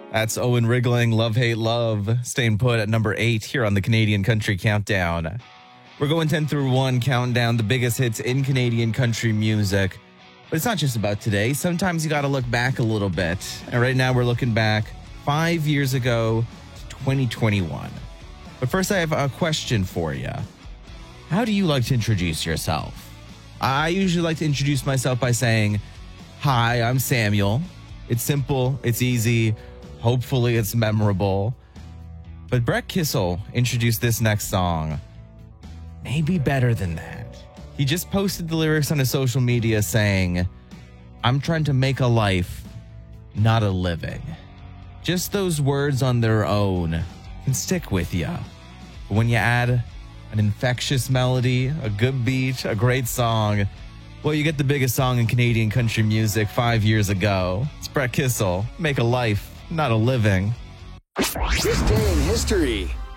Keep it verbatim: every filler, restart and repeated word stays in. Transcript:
That's Owen Wriggling, Love, Hate, Love, staying put at number eight here on the Canadian Country Countdown. We're going ten through one, counting down the biggest hits in Canadian country music. But it's not just about today. Sometimes you got to look back a little bit. And right now we're looking back five years ago to twenty twenty-one. But first I have a question for you. How do you like to introduce yourself? I usually like to introduce myself by saying, "Hi, I'm Samuel." It's simple, it's easy, hopefully it's memorable. But Brett Kissel introduced this next song maybe better than that. He just posted the lyrics on his social media saying, "I'm trying to make a life, not a living." Just those words on their own can stick with you. But when you add an infectious melody, a good beat, a great song, well, you get the biggest song in Canadian country music five years ago. It's Brett Kissel, "Make a Life, Not a Living." This day in history.